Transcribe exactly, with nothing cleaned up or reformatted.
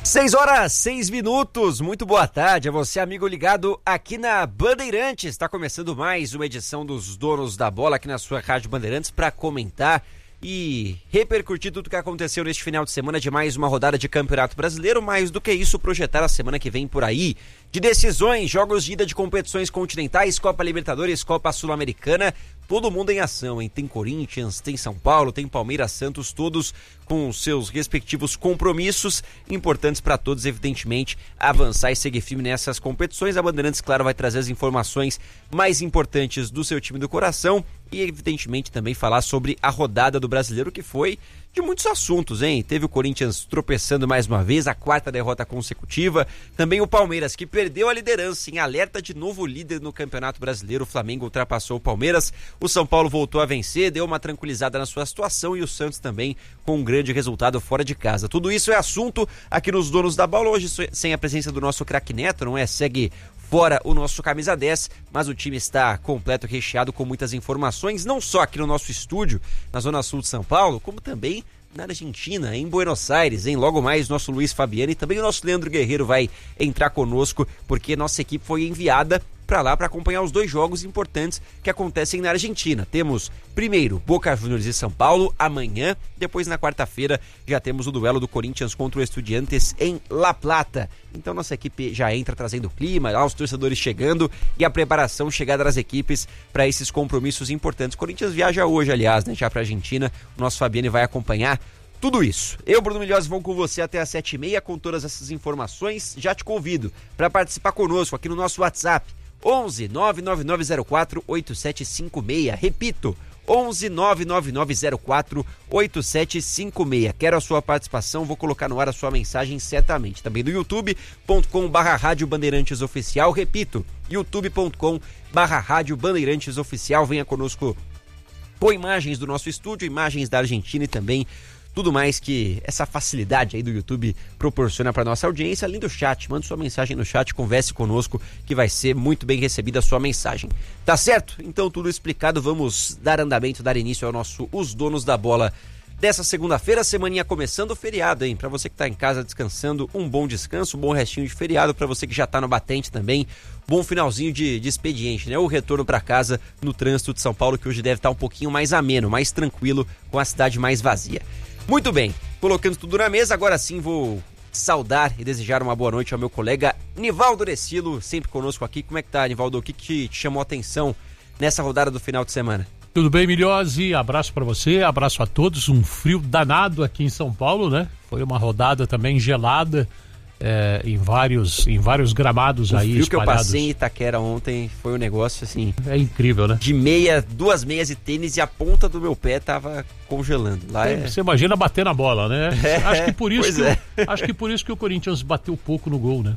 Seis horas, seis minutos, muito boa tarde a você, amigo ligado aqui na Bandeirantes. Está começando mais uma edição dos Donos da Bola aqui na sua Rádio Bandeirantes para comentar e repercutir tudo o que aconteceu neste final de semana de mais uma rodada de Campeonato Brasileiro. Mais do que isso, projetar a semana que vem por aí de decisões, jogos de ida de competições continentais, Copa Libertadores, Copa Sul-Americana, todo mundo em ação, hein? Tem Corinthians, tem São Paulo, tem Palmeiras, Santos, todos com seus respectivos compromissos importantes para todos, evidentemente, avançar e seguir firme nessas competições. A Bandeirantes, claro, vai trazer as informações mais importantes do seu time do coração e, evidentemente, também falar sobre a rodada do Brasileiro, que foi de muitos assuntos, hein? Teve o Corinthians tropeçando mais uma vez, a quarta derrota consecutiva. Também o Palmeiras, que perdeu a liderança, em alerta de novo líder no Campeonato Brasileiro. O Flamengo ultrapassou o Palmeiras. O São Paulo voltou a vencer, deu uma tranquilizada na sua situação e o Santos também com um grande resultado fora de casa. Tudo isso é assunto aqui nos Donos da Bola. Hoje sem a presença do nosso craque Neto, não é? Segue fora o nosso camisa dez, mas o time está completo, recheado com muitas informações, não só aqui no nosso estúdio, na Zona Sul de São Paulo, como também na Argentina, em Buenos Aires, hein? Logo mais, nosso Luiz Fabiano e também o nosso Leandro Guerreiro vai entrar conosco, porque nossa equipe foi enviada para lá para acompanhar os dois jogos importantes que acontecem na Argentina. Temos primeiro Boca Juniors e São Paulo amanhã, depois na quarta-feira já temos o duelo do Corinthians contra o Estudiantes em La Plata. Então nossa equipe já entra trazendo o clima, lá os torcedores chegando e a preparação, chegada das equipes para esses compromissos importantes. O Corinthians viaja hoje, aliás, né, já para a Argentina. O nosso Fabiano vai acompanhar tudo isso. Eu, Bruno Milhões, vou com você até às sete e meia com todas essas informações. Já te convido para participar conosco aqui no nosso WhatsApp onze nove nove nove zero quatro oito sete cinco seis. Repito, onze nove nove nove zero quatro oito sete cinco seis. Quero a sua participação, vou colocar no ar a sua mensagem certamente. Também do youtube ponto com barra rádio bandeirantes oficial. Repito, youtube ponto com barra rádio bandeirantes oficial. Venha conosco com imagens do nosso estúdio, imagens da Argentina e também tudo mais que essa facilidade aí do YouTube proporciona para nossa audiência, além do chat. Mande sua mensagem no chat, converse conosco que vai ser muito bem recebida a sua mensagem. Tá certo? Então tudo explicado, vamos dar andamento, dar início ao nosso Os Donos da Bola dessa segunda-feira, semaninha começando o feriado, hein? Para você que tá em casa descansando, um bom descanso, um bom restinho de feriado. Para você que já tá no batente também, bom finalzinho de, de expediente, né? O retorno para casa no trânsito de São Paulo, que hoje deve estar um pouquinho mais ameno, mais tranquilo, com a cidade mais vazia. Muito bem, colocando tudo na mesa, agora sim vou saudar e desejar uma boa noite ao meu colega Nivaldo Orecilo, sempre conosco aqui. Como é que tá, Nivaldo? O que, que te chamou a atenção nessa rodada do final de semana? Tudo bem, Milhose? Abraço pra você, abraço a todos. Um frio danado aqui em São Paulo, né? Foi uma rodada também gelada, é, em, vários, em vários gramados o aí frio espalhados. Que eu passei em Itaquera ontem foi um negócio assim... É incrível, né? De meia, duas meias e tênis e a ponta do meu pé tava congelando. Lá é... Você imagina bater na bola, né? É, acho, que por isso que é. o, acho que por isso que o Corinthians bateu pouco no gol, né?